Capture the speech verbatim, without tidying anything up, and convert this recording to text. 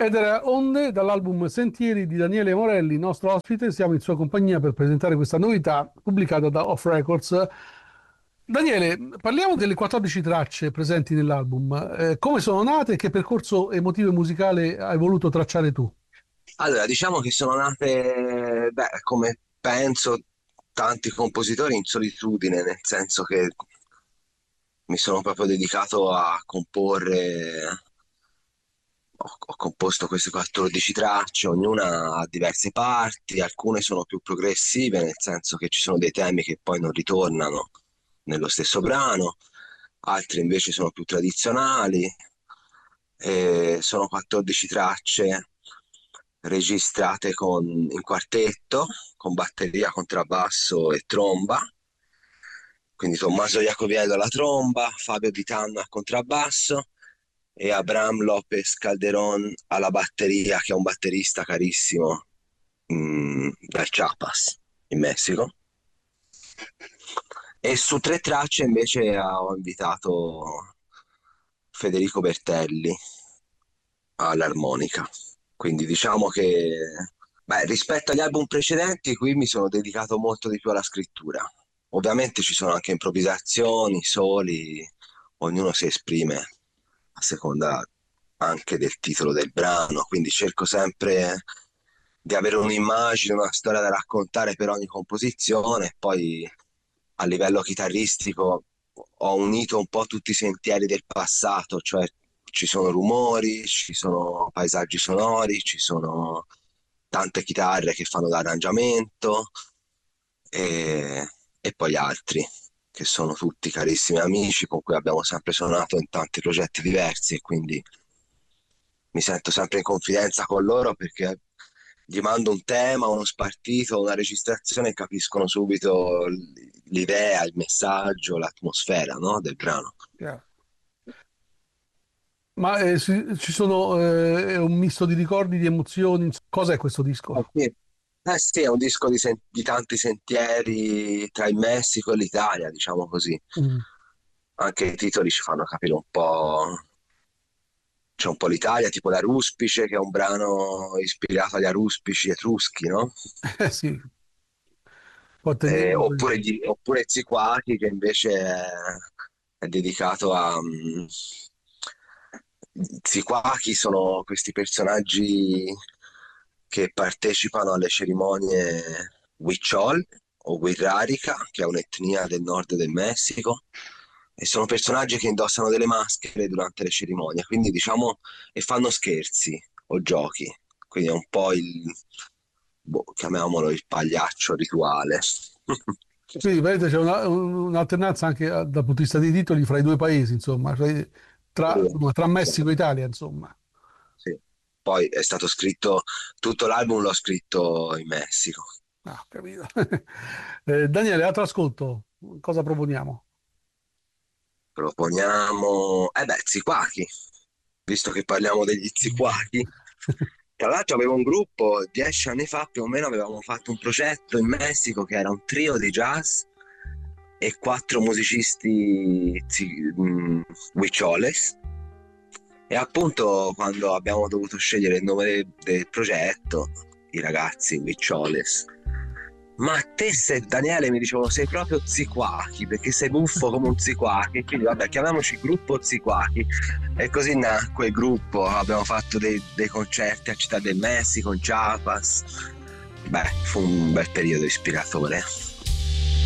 Ed era Onde dall'album Sentieri di Daniele Morelli, nostro ospite. Siamo in sua compagnia per presentare questa novità pubblicata da Off Records. Daniele, parliamo delle quattordici tracce presenti nell'album. Eh, come sono nate e che percorso emotivo e musicale hai voluto tracciare tu? Allora, diciamo che sono nate, beh, come penso tanti compositori in solitudine, nel senso che mi sono proprio dedicato a comporre, ho, ho composto queste quattordici tracce, ognuna ha diverse parti, alcune sono più progressive, nel senso che ci sono dei temi che poi non ritornano nello stesso brano, altre invece sono più tradizionali. E sono quattordici tracce registrate con, in quartetto, con batteria, contrabbasso e tromba. Quindi Tommaso Iacoviello alla tromba, Fabio Di Tanno al contrabbasso e Abraham Lopez Calderón alla batteria, che è un batterista carissimo mh, dal Chiapas in Messico. E su tre tracce invece ho invitato Federico Bertelli all'armonica. Quindi diciamo che beh, rispetto agli album precedenti, qui mi sono dedicato molto di più alla scrittura. Ovviamente ci sono anche improvvisazioni, soli, ognuno si esprime a seconda anche del titolo del brano, quindi cerco sempre di avere un'immagine, una storia da raccontare per ogni composizione, e poi a livello chitarristico ho unito un po' tutti i sentieri del passato, cioè ci sono rumori, ci sono paesaggi sonori, ci sono tante chitarre che fanno l'arrangiamento e, e poi altri che sono tutti carissimi amici con cui abbiamo sempre suonato in tanti progetti diversi, e quindi mi sento sempre in confidenza con loro perché gli mando un tema, uno spartito, una registrazione e capiscono subito l'idea, il messaggio, l'atmosfera, no, del brano. Chiaro. Ma eh, ci ci sono eh, è un misto di ricordi, di emozioni. Cos'è questo Eh disco? sì, Eh sì, è un disco di, sen- di tanti sentieri tra il Messico e l'Italia, diciamo così. Mm. Anche i titoli ci fanno capire un po'. C'è un po' l'Italia, tipo La Ruspice, che è un brano ispirato agli aruspici etruschi, no? Eh sì, può Eh, tenere. oppure, gli- oppure Ziquati, che invece è, è dedicato a... mm, Ziquaki sono questi personaggi che partecipano alle cerimonie Huichol o Wixárika, che è un'etnia del nord del Messico, e sono personaggi che indossano delle maschere durante le cerimonie, quindi diciamo, e fanno scherzi o giochi, quindi è un po' il, boh, chiamiamolo il pagliaccio rituale. Quindi vedete, c'è una- un'alternanza anche eh, dal punto di vista dei titoli fra i due paesi, insomma, cioè, Sì, tra, tra sì, Messico e Italia, insomma. sì. Poi è stato scritto, tutto l'album l'ho scritto in Messico. Ah, ho capito. Eh, Daniele, altro ascolto, cosa proponiamo? Proponiamo, eh beh, Ziquaki, visto che parliamo degli Ziquaki. Tra l'altro avevo un gruppo, dieci anni fa più o meno, avevamo fatto un progetto in Messico che era un trio di jazz e quattro musicisti zi- mh, huicholes. E appunto quando abbiamo dovuto scegliere il nome del, del progetto, i ragazzi huicholes, ma te sei Daniele, mi dicevano sei proprio Ziquaki perché sei buffo come un Ziquaki, quindi vabbè chiamiamoci gruppo Ziquaki, e così nacque il gruppo. Abbiamo fatto dei, dei concerti a Città del Messico, in Chiapas. Beh, fu un bel periodo ispiratore.